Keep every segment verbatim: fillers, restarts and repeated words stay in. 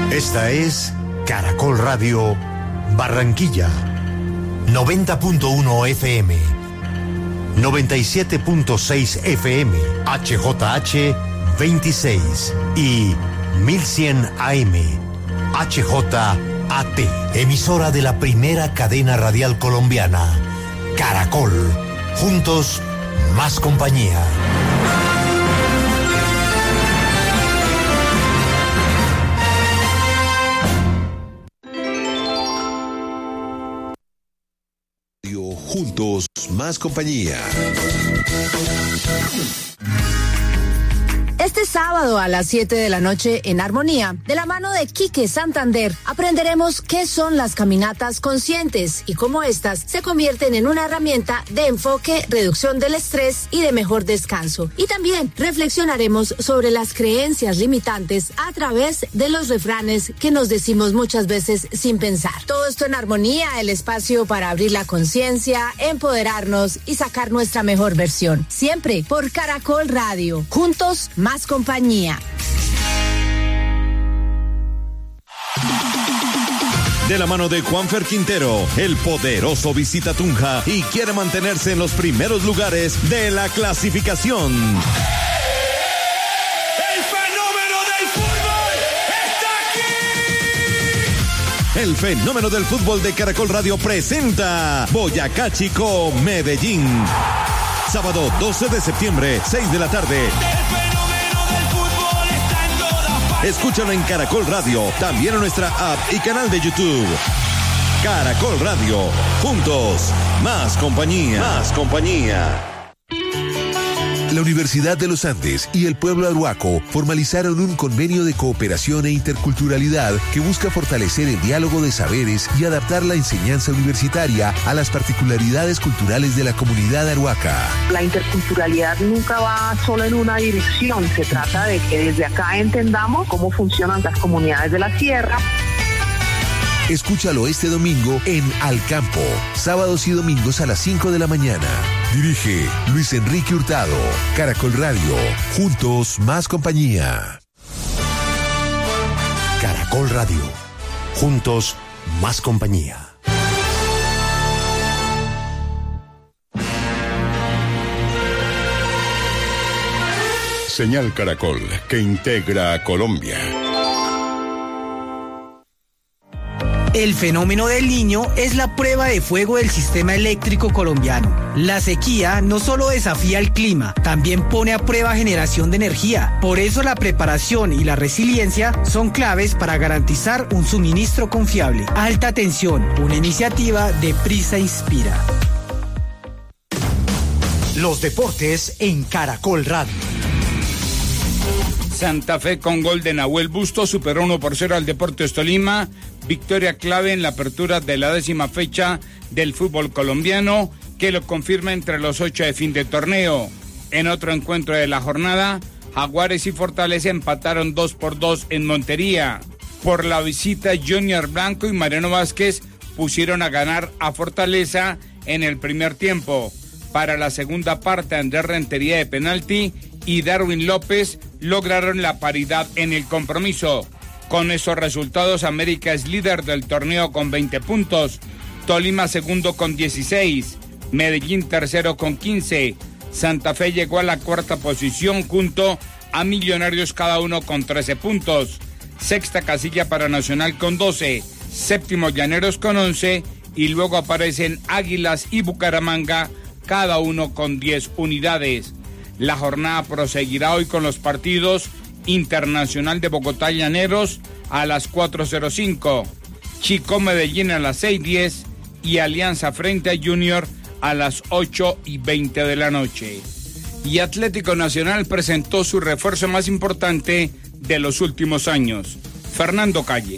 Esta es Caracol Radio Barranquilla, noventa punto uno F M, noventa y siete punto seis F M, H J H veintiséis y mil cien A M, H J A T, emisora de la primera cadena radial colombiana, Caracol, juntos más compañía. Juntos, más compañía. Este sábado a las siete de la noche en Armonía, de la mano de Quique Santander, aprenderemos qué son las caminatas conscientes y cómo éstas se convierten en una herramienta de enfoque, reducción del estrés y de mejor descanso. Y también reflexionaremos sobre las creencias limitantes a través de los refranes que nos decimos muchas veces sin pensar. Todo esto en Armonía, el espacio para abrir la conciencia, empoderarnos y sacar nuestra mejor versión. Siempre por Caracol Radio. Juntos, más compañía. De la mano de Juanfer Quintero, el poderoso visita Tunja y quiere mantenerse en los primeros lugares de la clasificación. ¡El fenómeno del fútbol está aquí! El fenómeno del fútbol de Caracol Radio presenta Boyacá Chico Medellín. Sábado doce de septiembre, seis de la tarde. Escúchalo en Caracol Radio, también en nuestra app y canal de YouTube. Caracol Radio, juntos, más compañía, más compañía. La Universidad de los Andes y el pueblo arhuaco formalizaron un convenio de cooperación e interculturalidad que busca fortalecer el diálogo de saberes y adaptar la enseñanza universitaria a las particularidades culturales de la comunidad arhuaca. La interculturalidad nunca va solo en una dirección, se trata de que desde acá entendamos cómo funcionan las comunidades de la sierra. Escúchalo este domingo en Al Campo, sábados y domingos a las cinco de la mañana. Dirige Luis Enrique Hurtado. Caracol Radio, juntos más compañía. Caracol Radio, juntos más compañía. Señal Caracol, que integra a Colombia. El fenómeno del Niño es la prueba de fuego del sistema eléctrico colombiano. La sequía no solo desafía el clima, también pone a prueba generación de energía. Por eso la preparación y la resiliencia son claves para garantizar un suministro confiable. Alta tensión, una iniciativa de Prisa Inspira. Los deportes en Caracol Radio. Santa Fe con gol de Nahuel Bustos superó uno por cero al Deportes Tolima. Victoria clave en la apertura de la décima fecha del fútbol colombiano, que lo confirma entre los ocho de fin de torneo. En otro encuentro de la jornada, Jaguares y Fortaleza empataron dos por dos en Montería. Por la visita, Junior Blanco y Mariano Vázquez pusieron a ganar a Fortaleza en el primer tiempo. Para la segunda parte, Andrés Rentería de penalti y Darwin López lograron la paridad en el compromiso. Con esos resultados, América es líder del torneo con veinte puntos, Tolima segundo con dieciséis, Medellín tercero con quince, Santa Fe llegó a la cuarta posición junto a Millonarios cada uno con trece puntos, sexta casilla para Nacional con doce, séptimo Llaneros con once y luego aparecen Águilas y Bucaramanga cada uno con diez unidades. La jornada proseguirá hoy con los partidos Internacional de Bogotá Llaneros a las cuatro cero cinco, Chico Medellín a las seis diez y Alianza frente a Junior a las ocho y veinte de la noche. Y Atlético Nacional presentó su refuerzo más importante de los últimos años, Fernando Calle.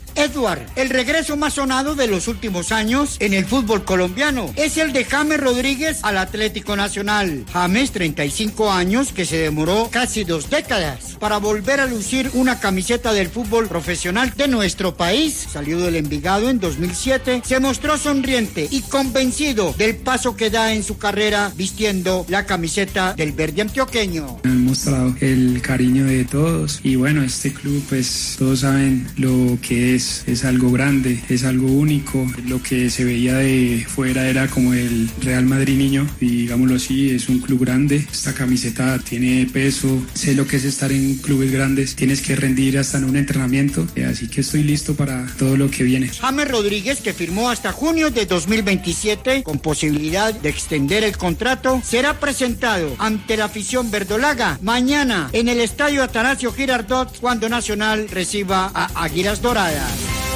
Edward, el regreso más sonado de los últimos años en el fútbol colombiano es el de James Rodríguez al Atlético Nacional. James, treinta y cinco años, que se demoró casi dos décadas para volver a lucir una camiseta del fútbol profesional de nuestro país. Salió del Envigado en dos mil siete, se mostró sonriente y convencido del paso que da en su carrera vistiendo la camiseta del verde antioqueño. Han mostrado el cariño de todos y bueno, este club pues todos saben lo que es, es algo grande, es algo único. Lo que se veía de fuera era como el Real Madrid niño y digámoslo así, es un club grande. Esta camiseta tiene peso, sé lo que es estar en clubes grandes, tienes que rendir hasta en un entrenamiento, así que estoy listo para todo lo que viene. James Rodríguez, que firmó hasta junio de dos mil veintisiete con posibilidad de extender el contrato, será presentado ante la afición verdolaga mañana en el estadio Atanasio Girardot cuando Nacional reciba a Águilas Doradas.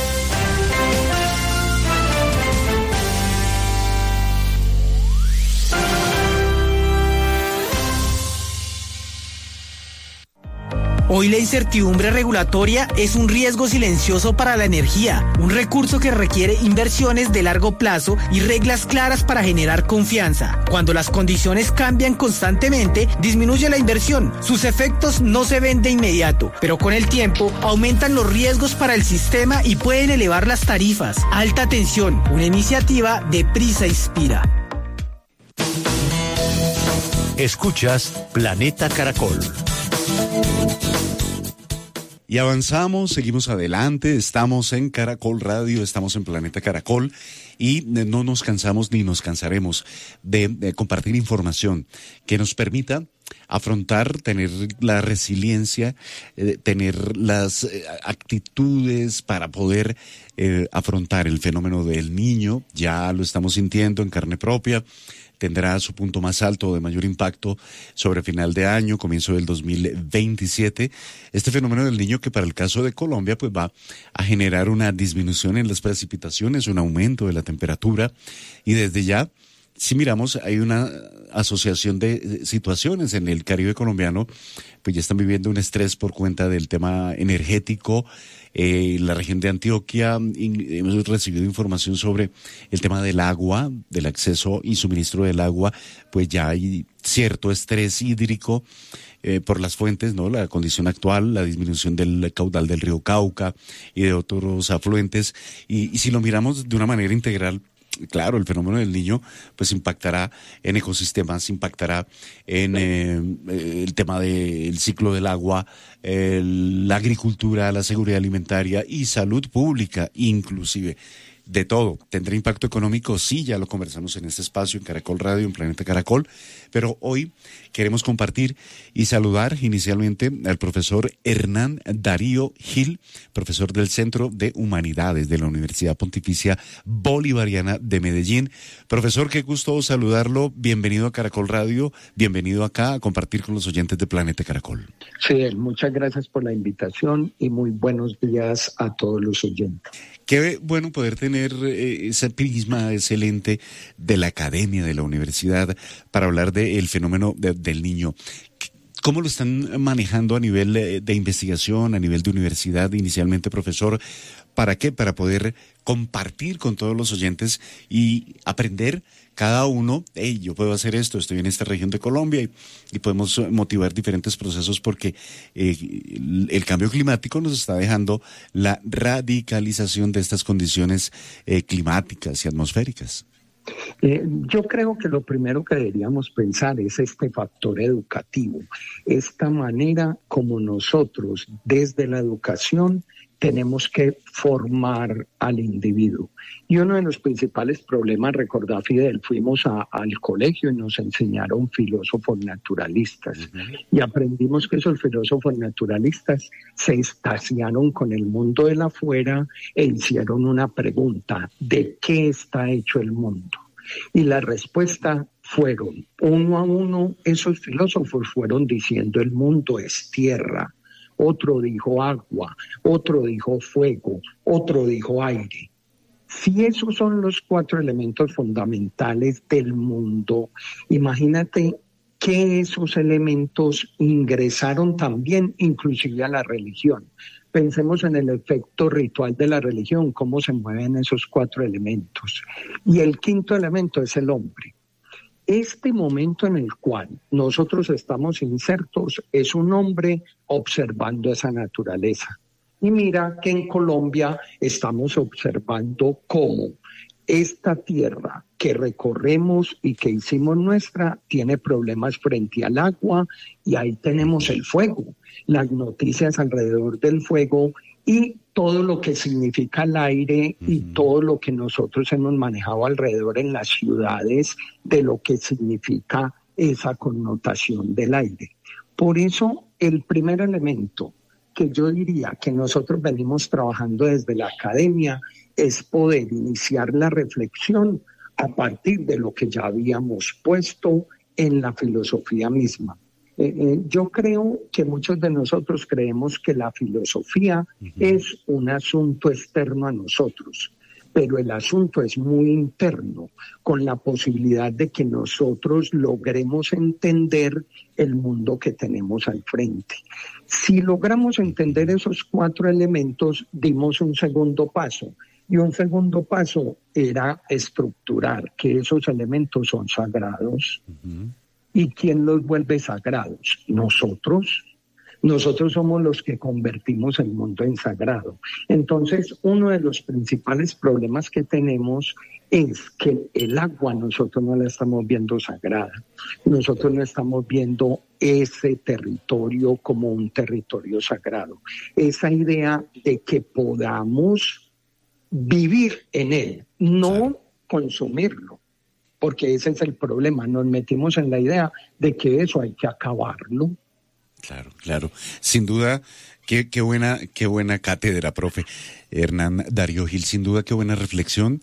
Hoy la incertidumbre regulatoria es un riesgo silencioso para la energía, un recurso que requiere inversiones de largo plazo y reglas claras para generar confianza. Cuando las condiciones cambian constantemente, disminuye la inversión. Sus efectos no se ven de inmediato, pero con el tiempo aumentan los riesgos para el sistema y pueden elevar las tarifas. Alta tensión, una iniciativa de Prisa Inspira. Escuchas Planeta Caracol. Y avanzamos, seguimos adelante, estamos en Caracol Radio, estamos en Planeta Caracol y no nos cansamos ni nos cansaremos de, de compartir información que nos permita afrontar, tener la resiliencia, eh, tener las eh, actitudes para poder eh, afrontar el fenómeno del niño. Ya lo estamos sintiendo en carne propia. Tendrá su punto más alto de mayor impacto sobre final de año, comienzo del dos mil veintisiete. Este fenómeno del niño que para el caso de Colombia pues va a generar una disminución en las precipitaciones, un aumento de la temperatura y desde ya, si miramos, hay una asociación de situaciones en el Caribe colombiano, pues ya están viviendo un estrés por cuenta del tema energético. Eh, la región de Antioquia in, hemos recibido información sobre el tema del agua, del acceso y suministro del agua, pues ya hay cierto estrés hídrico eh, por las fuentes, ¿no? La condición actual, la disminución del caudal del río Cauca y de otros afluentes, y, y si lo miramos de una manera integral, claro, el fenómeno del niño pues impactará en ecosistemas, impactará en eh, el tema del ciclo del agua, el, la agricultura, la seguridad alimentaria y salud pública, inclusive. De todo. ¿Tendrá impacto económico? Sí, ya lo conversamos en este espacio, en Caracol Radio, en Planeta Caracol, pero hoy queremos compartir y saludar inicialmente al profesor Hernán Darío Gil, profesor del Centro de Humanidades de la Universidad Pontificia Bolivariana de Medellín. Profesor, qué gusto saludarlo, bienvenido a Caracol Radio, bienvenido acá a compartir con los oyentes de Planeta Caracol. Fidel, muchas gracias por la invitación y muy buenos días a todos los oyentes. Qué bueno poder tener eh, ese prisma excelente de la academia, de la universidad, para hablar del fenómeno de, del niño. ¿Cómo lo están manejando a nivel de investigación, a nivel de universidad, inicialmente, profesor? ¿Para qué? Para poder compartir con todos los oyentes y aprender cada uno, hey, yo puedo hacer esto, estoy en esta región de Colombia y, y podemos motivar diferentes procesos porque eh, el, el cambio climático nos está dejando la radicalización de estas condiciones eh, climáticas y atmosféricas. Eh, yo creo que lo primero que deberíamos pensar es este factor educativo, esta manera como nosotros desde la educación tenemos que formar al individuo. Y uno de los principales problemas, recordá Fidel, fuimos a, al colegio y nos enseñaron filósofos naturalistas. Uh-huh. Y aprendimos que esos filósofos naturalistas se extasiaron con el mundo de la afuera e hicieron una pregunta: ¿de qué está hecho el mundo? Y la respuesta fueron, uno a uno, esos filósofos fueron diciendo: el mundo es tierra. Otro dijo agua, otro dijo fuego, otro dijo aire. Si esos son los cuatro elementos fundamentales del mundo, imagínate que esos elementos ingresaron también inclusive a la religión. Pensemos en el efecto ritual de la religión, cómo se mueven esos cuatro elementos. Y el quinto elemento es el hombre. Este momento en el cual nosotros estamos insertos es un hombre observando esa naturaleza. Y mira que en Colombia estamos observando cómo esta tierra que recorremos y que hicimos nuestra tiene problemas frente al agua, y ahí tenemos el fuego, las noticias alrededor del fuego y todo lo que significa el aire y todo lo que nosotros hemos manejado alrededor en las ciudades de lo que significa esa connotación del aire. Por eso el primer elemento que yo diría que nosotros venimos trabajando desde la academia es poder iniciar la reflexión a partir de lo que ya habíamos puesto en la filosofía misma. Eh, eh, yo creo que muchos de nosotros creemos que la filosofía uh-huh. es un asunto externo a nosotros, pero el asunto es muy interno, con la posibilidad de que nosotros logremos entender el mundo que tenemos al frente. Si logramos entender esos cuatro elementos, dimos un segundo paso. Y un segundo paso era estructurar que esos elementos son sagrados. Uh-huh. ¿Y quién los vuelve sagrados? Nosotros. Nosotros somos los que convertimos el mundo en sagrado. Entonces, uno de los principales problemas que tenemos es que el agua nosotros no la estamos viendo sagrada. Nosotros no estamos viendo ese territorio como un territorio sagrado. Esa idea de que podamos vivir en él, no consumirlo, porque ese es el problema. Nos metimos en la idea de que eso hay que acabarlo. Claro, claro. Sin duda, qué, qué buena, qué buena cátedra, profe. Hernán Darío Gil, sin duda qué buena reflexión,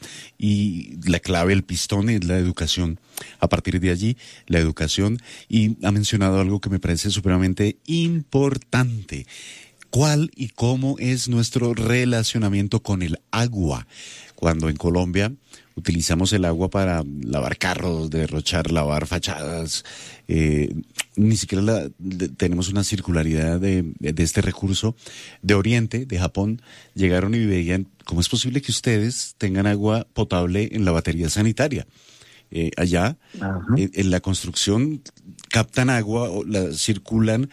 y la clave, el pistón es la educación. A partir de allí, la educación, y ha mencionado algo que me parece supremamente importante. ¿Cuál y cómo es nuestro relacionamiento con el agua? Cuando en Colombia utilizamos el agua para lavar carros, derrochar, lavar fachadas, eh, ni siquiera la, de, tenemos una circularidad de, de este recurso. De Oriente, de Japón, llegaron y veían cómo es posible que ustedes tengan agua potable en la batería sanitaria. Eh, allá, eh, en la construcción, captan agua, la circulan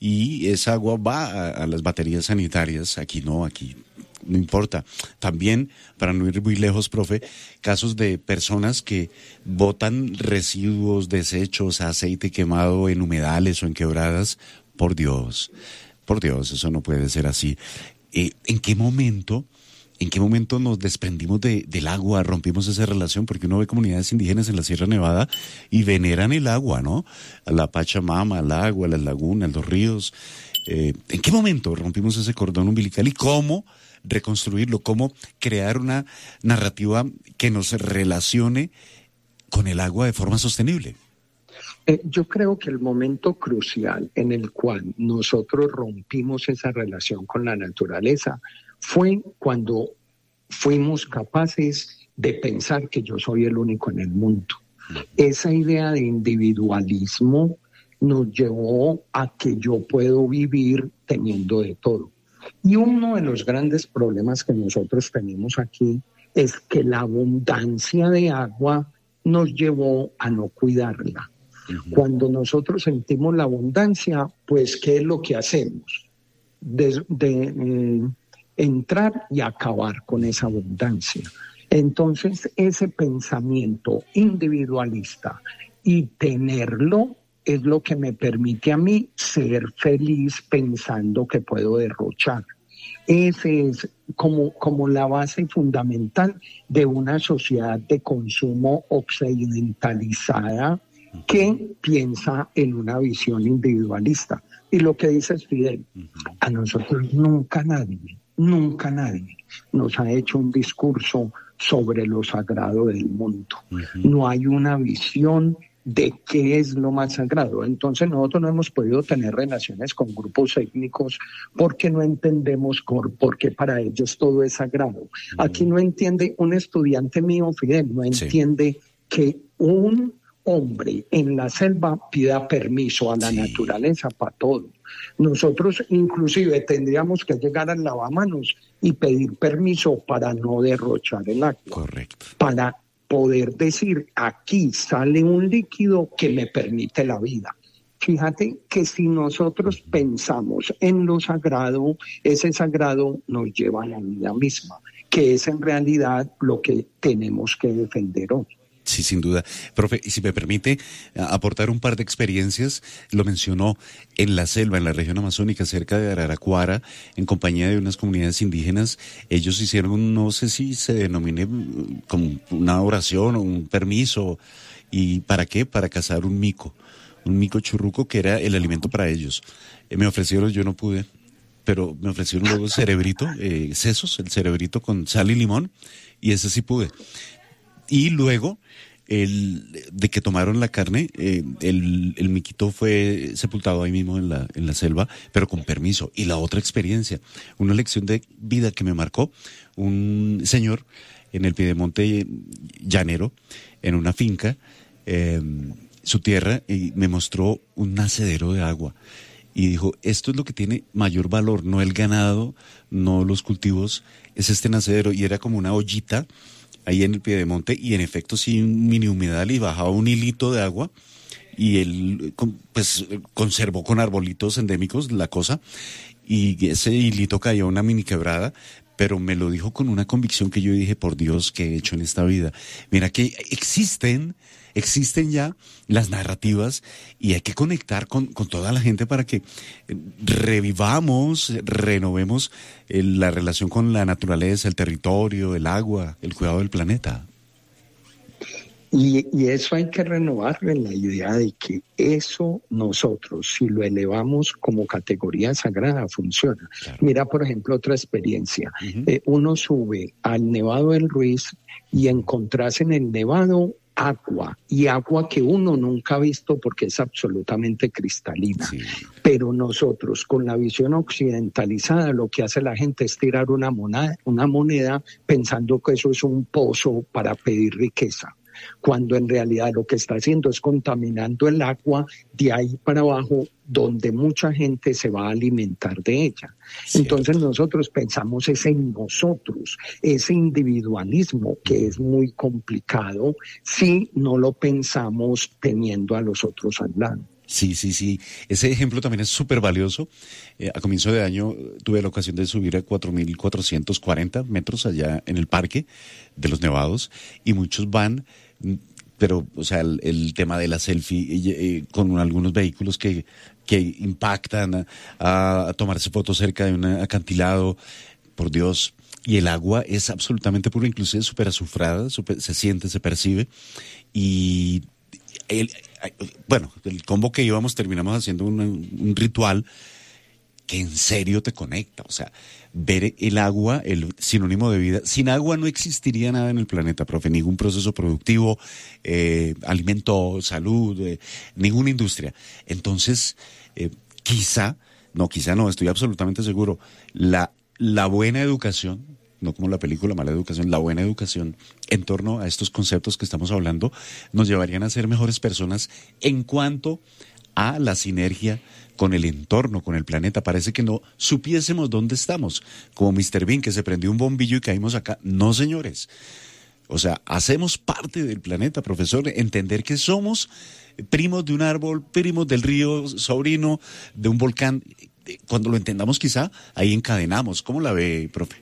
y esa agua va a, a las baterías sanitarias. Aquí no, aquí no importa. También, para no ir muy lejos, profe, casos de personas que botan residuos, desechos, aceite quemado en humedales o en quebradas. Por Dios, por Dios, eso no puede ser así. Eh, ¿En qué momento... ¿En qué momento nos desprendimos de, del agua, rompimos esa relación? Porque uno ve comunidades indígenas en la Sierra Nevada y veneran el agua, ¿no? A la Pachamama, al agua, a las lagunas, los ríos. Eh, ¿En qué momento rompimos ese cordón umbilical y cómo reconstruirlo? ¿Cómo crear una narrativa que nos relacione con el agua de forma sostenible? Eh, yo creo que el momento crucial en el cual nosotros rompimos esa relación con la naturaleza fue cuando fuimos capaces de pensar que yo soy el único en el mundo. Esa idea de individualismo nos llevó a que yo puedo vivir teniendo de todo. Y uno de los grandes problemas que nosotros tenemos aquí es que la abundancia de agua nos llevó a no cuidarla. Uh-huh. Cuando nosotros sentimos la abundancia, pues, ¿qué es lo que hacemos? De... de eh, entrar y acabar con esa abundancia. Entonces, ese pensamiento individualista y tenerlo es lo que me permite a mí ser feliz pensando que puedo derrochar. Ese es como, como la base fundamental de una sociedad de consumo occidentalizada que piensa en una visión individualista. Y lo que dice Fidel, a nosotros nunca nadie Nunca nadie nos ha hecho un discurso sobre lo sagrado del mundo. Uh-huh. No hay una visión de qué es lo más sagrado. Entonces nosotros no hemos podido tener relaciones con grupos étnicos porque no entendemos por qué para ellos todo es sagrado. Uh-huh. Aquí no entiende un estudiante mío, Fidel, no entiende sí. que un hombre en la selva pida permiso a la sí. naturaleza para todo. Nosotros inclusive tendríamos que llegar al lavamanos y pedir permiso para no derrochar el agua. Correcto. Para poder decir, aquí sale un líquido que me permite la vida. Fíjate que si nosotros pensamos en lo sagrado, ese sagrado nos lleva a la vida misma, que es en realidad lo que tenemos que defender hoy. Sí, sin duda. Profe, y si me permite aportar un par de experiencias, lo mencionó en la selva, en la región amazónica, cerca de Araraquara, en compañía de unas comunidades indígenas. Ellos hicieron, no sé si se denomine como una oración o un permiso. ¿Y para qué? Para cazar un mico, un mico churruco que era el alimento para ellos. Eh, me ofrecieron, yo no pude, pero me ofrecieron luego el cerebrito, eh, sesos, el cerebrito con sal y limón, y ese sí pude. Y luego, el de que tomaron la carne, eh, el, el miquito fue sepultado ahí mismo en la, en la selva, pero con permiso. Y la otra experiencia, una lección de vida que me marcó, un señor en el Piedemonte llanero, en una finca, eh, su tierra, y me mostró un nacedero de agua. Y dijo, esto es lo que tiene mayor valor, no el ganado, no los cultivos, es este nacedero. Y era como una ollita ahí en el Piedemonte, y en efecto sí, un mini humedal, y bajaba un hilito de agua, y él pues conservó con arbolitos endémicos la cosa, y ese hilito caía a una mini quebrada, pero me lo dijo con una convicción que yo dije, por Dios, ¿qué he hecho en esta vida? Mira que existen, existen ya las narrativas, y hay que conectar con, con toda la gente para que revivamos, renovemos el, la relación con la naturaleza, el territorio, el agua, el cuidado del planeta. Y, y eso hay que renovarlo en la idea de que eso nosotros, si lo elevamos como categoría sagrada, funciona. Claro. Mira, por ejemplo, otra experiencia. Uh-huh. Eh, uno sube al Nevado del Ruiz y encontrás en el Nevado agua, y agua que uno nunca ha visto porque es absolutamente cristalina. Sí. Pero nosotros, con la visión occidentalizada, lo que hace la gente es tirar una moneda, una moneda pensando que eso es un pozo para pedir riqueza, cuando en realidad lo que está haciendo es contaminando el agua de ahí para abajo, donde mucha gente se va a alimentar de ella. Cierto. Entonces nosotros pensamos es en nosotros, ese individualismo que es muy complicado si no lo pensamos teniendo a los otros al lado. Sí, sí, sí. Ese ejemplo también es súper valioso. Eh, a comienzo de año tuve la ocasión de subir a cuatro mil cuatrocientos cuarenta metros allá en el Parque de los Nevados, y muchos van, pero, o sea, el, el tema de la selfie eh, con algunos vehículos que, que impactan a, a tomarse fotos cerca de un acantilado, por Dios. Y el agua es absolutamente pura, inclusive súper azufrada, super, se siente, se percibe, y el, bueno, el combo que íbamos terminamos haciendo un, un ritual que en serio te conecta. O sea, ver el agua, el sinónimo de vida. Sin agua no existiría nada en el planeta, profe, ningún proceso productivo, eh, alimento, salud, eh, ninguna industria. Entonces, eh, quizá, no, quizá no, estoy absolutamente seguro, la, la buena educación, no como la película Mala Educación, la buena educación en torno a estos conceptos que estamos hablando, nos llevarían a ser mejores personas en cuanto a la sinergia con el entorno, con el planeta. Parece que no supiésemos dónde estamos, como mister Bean, que se prendió un bombillo y caímos acá. No, señores. O sea, hacemos parte del planeta, profesor, entender que somos primos de un árbol, primos del río, sobrino de un volcán. Cuando lo entendamos, quizá ahí encadenamos. ¿Cómo la ve, profe?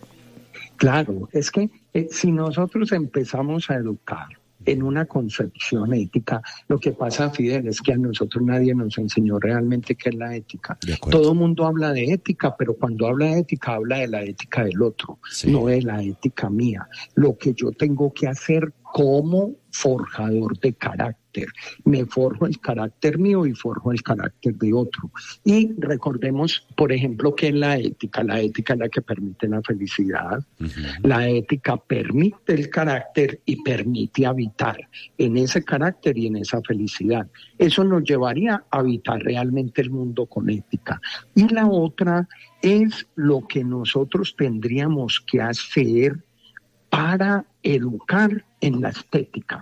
Claro, es que eh, si nosotros empezamos a educar en una concepción ética, lo que pasa, Fidel, es que a nosotros nadie nos enseñó realmente qué es la ética. Todo el mundo habla de ética, pero cuando habla de ética, habla de la ética del otro, sí, no de la ética mía. Lo que yo tengo que hacer como forjador de carácter. Me forjo el carácter mío y forjo el carácter de otro. Y recordemos, por ejemplo, que es la ética. La ética es la que permite la felicidad. Uh-huh. La ética permite el carácter y permite habitar en ese carácter y en esa felicidad. Eso nos llevaría a habitar realmente el mundo con ética. Y la otra es lo que nosotros tendríamos que hacer para educar en la estética.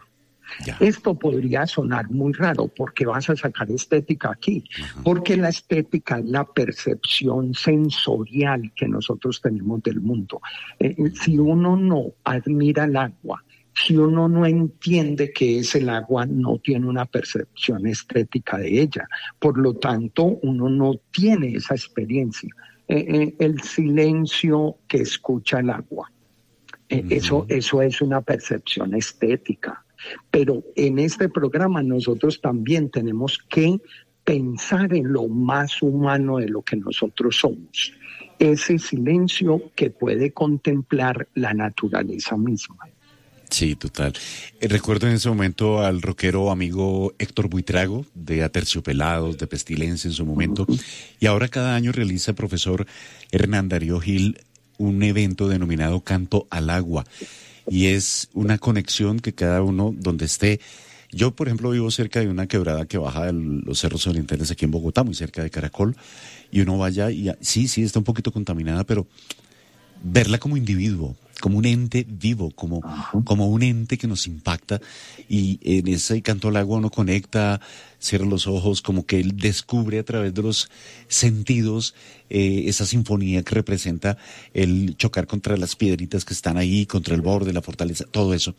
Ya. Esto podría sonar muy raro, porque vas a sacar estética aquí, uh-huh. porque la estética es la percepción sensorial que nosotros tenemos del mundo. Eh, si uno no admira el agua, si uno no entiende qué es el agua, no tiene una percepción estética de ella. Por lo tanto, uno no tiene esa experiencia. Eh, eh, el silencio que escucha el agua, eh, uh-huh. eso, eso es una percepción estética. Pero en este programa nosotros también tenemos que pensar en lo más humano de lo que nosotros somos. Ese silencio que puede contemplar la naturaleza misma. Sí, total. Eh, recuerdo en ese momento al rockero amigo Héctor Buitrago, de Aterciopelados, de Pestilencia en su momento, uh-huh. y ahora cada año realiza el profesor Hernán Darío Gil un evento denominado Canto al Agua. Y es una conexión que cada uno donde esté. Yo, por ejemplo, vivo cerca de una quebrada que baja de los cerros orientales aquí en Bogotá, muy cerca de Caracol, y uno vaya y sí, sí, está un poquito contaminada, pero verla como individuo, como un ente vivo, como, uh-huh. como un ente que nos impacta, y en ese Canto al Agua uno conecta, cierra los ojos, como que él descubre a través de los sentidos eh, esa sinfonía que representa el chocar contra las piedritas que están ahí, contra el borde, la fortaleza, todo eso.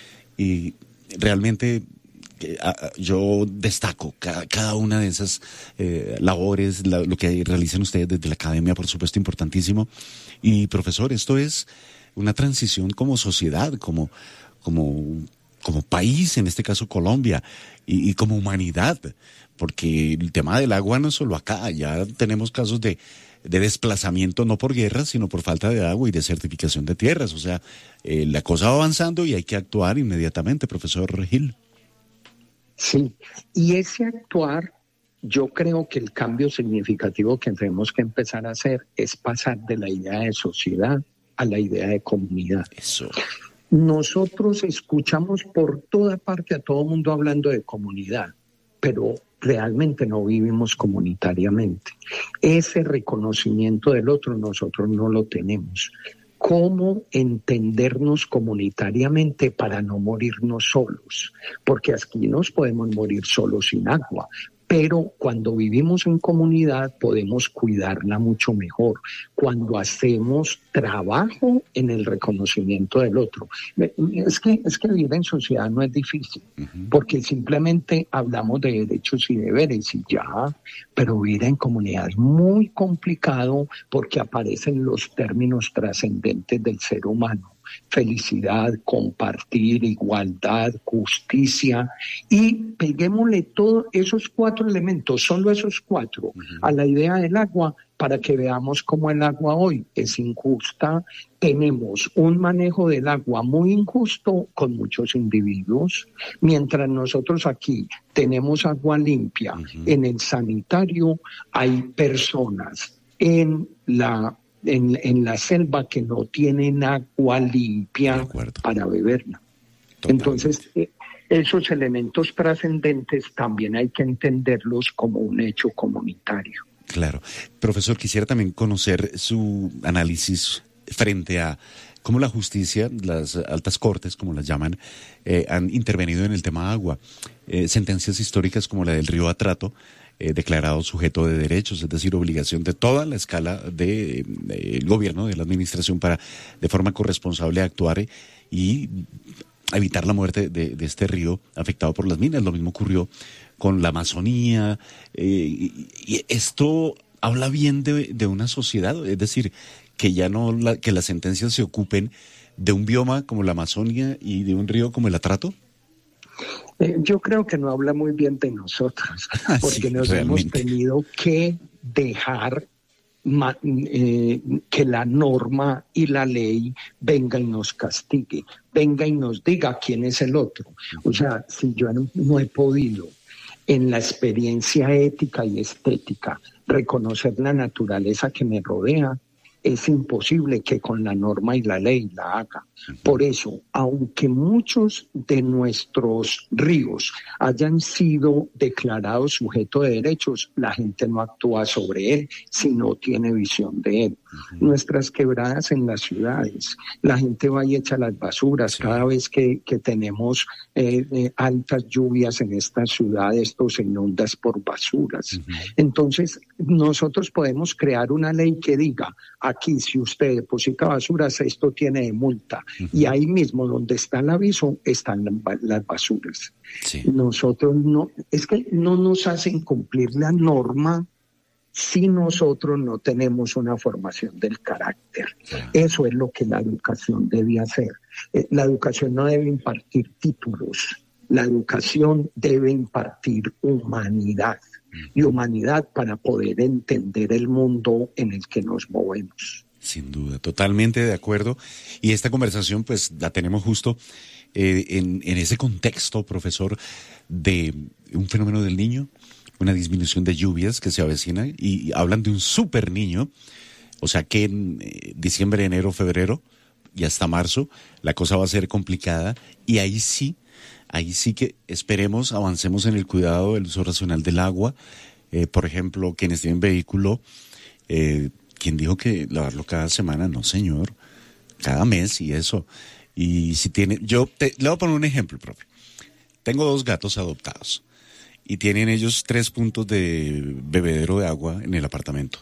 Y realmente eh, yo destaco cada, cada una de esas eh, labores, la, lo que realizan ustedes desde la academia, por supuesto, importantísimo. Y profesor, esto es una transición como sociedad, como, como, como país, en este caso Colombia, y, y como humanidad, porque el tema del agua no es solo acá, ya tenemos casos de, de desplazamiento no por guerras, sino por falta de agua y de certificación de tierras. O sea, eh, la cosa va avanzando y hay que actuar inmediatamente, profesor Gil. Sí, y ese actuar, yo creo que el cambio significativo que tenemos que empezar a hacer es pasar de la idea de sociedad a la idea de comunidad. Eso. Nosotros escuchamos por toda parte a todo mundo hablando de comunidad, pero realmente no vivimos comunitariamente. Ese reconocimiento del otro nosotros no lo tenemos. ¿Cómo entendernos comunitariamente para no morirnos solos? Porque aquí nos podemos morir solos sin agua, pero cuando vivimos en comunidad podemos cuidarla mucho mejor, cuando hacemos trabajo en el reconocimiento del otro. Es que, es que vivir en sociedad no es difícil, uh-huh. porque simplemente hablamos de derechos y deberes y ya, pero vivir en comunidad es muy complicado porque aparecen los términos trascendentes del ser humano. Felicidad, compartir, igualdad, justicia, y peguémosle todos esos cuatro elementos, solo esos cuatro, uh-huh. a la idea del agua, para que veamos cómo el agua hoy es injusta. Tenemos un manejo del agua muy injusto con muchos individuos, mientras nosotros aquí tenemos agua limpia. Uh-huh. En el sanitario hay personas en la En, en la selva que no tienen agua limpia para beberla. Totalmente. Entonces, eh, esos elementos trascendentes también hay que entenderlos como un hecho comunitario. Claro. Profesor, quisiera también conocer su análisis frente a cómo la justicia, las altas cortes, como las llaman, eh, han intervenido en el tema agua. Eh, sentencias históricas como la del río Atrato, Eh, declarado sujeto de derechos, es decir, obligación de toda la escala del de, de gobierno, de la administración, para de forma corresponsable actuar y evitar la muerte de, de este río afectado por las minas. Lo mismo ocurrió con la Amazonía, eh, y, y esto habla bien de, de una sociedad, es decir, que ya no la, que las sentencias se ocupen de un bioma como la Amazonia y de un río como el Atrato. Eh, yo creo que no habla muy bien de nosotros, porque sí, nos realmente hemos tenido que dejar ma, eh, que la norma y la ley venga y nos castigue, venga y nos diga quién es el otro. O sea, si yo no, no he podido en la experiencia ética y estética reconocer la naturaleza que me rodea, es imposible que con la norma y la ley la haga. Por eso, aunque muchos de nuestros ríos hayan sido declarados sujetos de derechos, la gente no actúa sobre él si no tiene visión de él. Uh-huh. Nuestras quebradas en las ciudades, la gente va y echa las basuras, sí. Cada vez que, que tenemos eh, eh, altas lluvias en estas ciudades, esto se inunda por basuras. Uh-huh. Entonces, nosotros podemos crear una ley que diga, aquí si usted deposita basuras, esto tiene de multa. Uh-huh. Y ahí mismo donde está el aviso, están las basuras. Sí. Nosotros no, es que no nos hacen cumplir la norma si nosotros no tenemos una formación del carácter. Yeah. Eso es lo que la educación debe hacer. La educación no debe impartir títulos, la educación debe impartir humanidad, mm. y humanidad para poder entender el mundo en el que nos movemos. Sin duda, totalmente de acuerdo. Y esta conversación pues la tenemos justo eh, en, en ese contexto, profesor, de un fenómeno del niño, una disminución de lluvias que se avecina, y hablan de un super niño, o sea que en eh, diciembre, enero, febrero y hasta marzo la cosa va a ser complicada, y ahí sí, ahí sí que esperemos avancemos en el cuidado del uso racional del agua. Eh, por ejemplo, quienes tienen vehículo, eh, ¿quién dijo que lavarlo cada semana? No, señor, cada mes y eso. Y si tiene, yo te, le voy a poner un ejemplo, profe. Tengo dos gatos adoptados y tienen ellos tres puntos de bebedero de agua en el apartamento.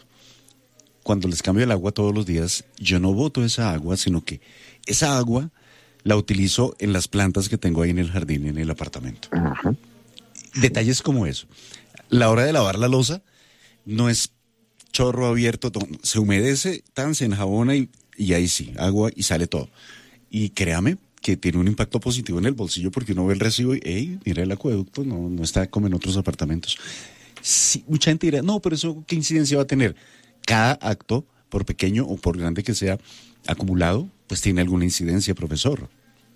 Cuando les cambio el agua todos los días, yo no boto esa agua, sino que esa agua la utilizo en las plantas que tengo ahí en el jardín, en el apartamento. Ajá. Detalles como eso. La hora de lavar la loza no es chorro abierto, se humedece, tan se enjabona y, y ahí sí, agua y sale todo. Y créame que tiene un impacto positivo en el bolsillo, porque uno ve el recibo y, hey, mira el acueducto, no, no está como en otros apartamentos. Sí, mucha gente dirá, no, pero eso, ¿qué incidencia va a tener? Cada acto, por pequeño o por grande que sea, acumulado, pues tiene alguna incidencia, profesor.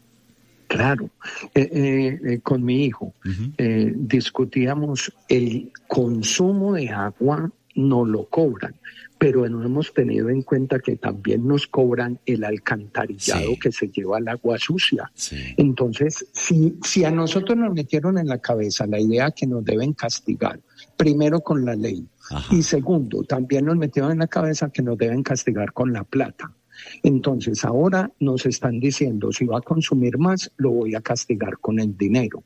Claro, eh, eh, eh, con mi hijo uh-huh. eh, discutíamos el consumo de agua, no lo cobran, pero no hemos tenido en cuenta que también nos cobran el alcantarillado, sí. que se lleva el agua sucia. Sí. Entonces, si, si a nosotros nos metieron en la cabeza la idea que nos deben castigar, primero con la ley, ajá. y segundo, también nos metieron en la cabeza que nos deben castigar con la plata. Entonces ahora nos están diciendo, si va a consumir más, lo voy a castigar con el dinero.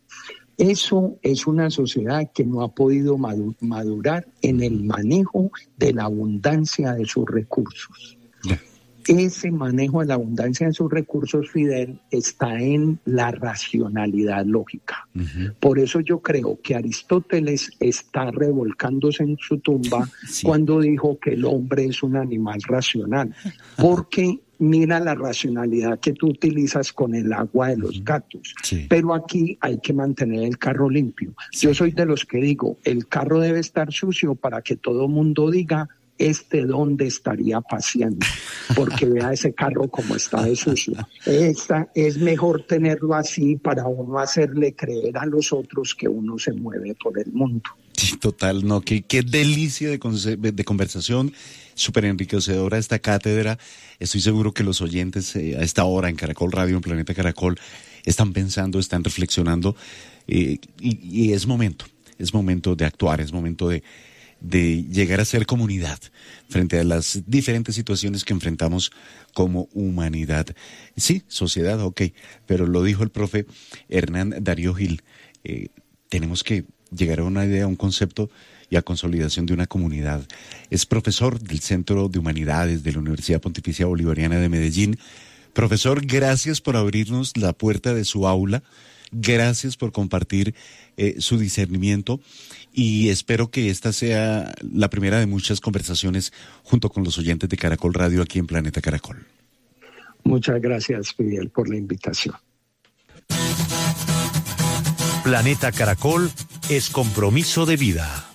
Eso es una sociedad que no ha podido madurar en el manejo de la abundancia de sus recursos. Yeah. Ese manejo de la abundancia de sus recursos, Fidel, está en la racionalidad lógica. Uh-huh. Por eso yo creo que Aristóteles está revolcándose en su tumba sí. cuando dijo que el hombre es un animal racional. Porque mira la racionalidad que tú utilizas con el agua de los uh-huh. gatos. Sí. Pero aquí hay que mantener el carro limpio. Sí. Yo soy de los que digo, el carro debe estar sucio para que todo mundo diga, este dónde estaría paseando, porque vea ese carro como está de sucio. Esta, es mejor tenerlo así para uno hacerle creer a los otros que uno se mueve por el mundo. Sí, total, no, qué, qué delicia de, de conversación, súper enriquecedora esta cátedra. Estoy seguro que los oyentes eh, a esta hora en Caracol Radio, en Planeta Caracol, están pensando, están reflexionando, eh, y, y es momento, es momento de actuar, es momento de de llegar a ser comunidad frente a las diferentes situaciones que enfrentamos como humanidad. Sí, sociedad, ok, pero lo dijo el profe Hernán Darío Gil, eh, tenemos que llegar a una idea, a un concepto y a consolidación de una comunidad. Es profesor del Centro de Humanidades de la Universidad Pontificia Bolivariana de Medellín. Profesor, gracias por abrirnos la puerta de su aula, gracias por compartir eh, su discernimiento, y espero que esta sea la primera de muchas conversaciones junto con los oyentes de Caracol Radio aquí en Planeta Caracol. Muchas gracias, Fidel, por la invitación. Planeta Caracol es compromiso de vida.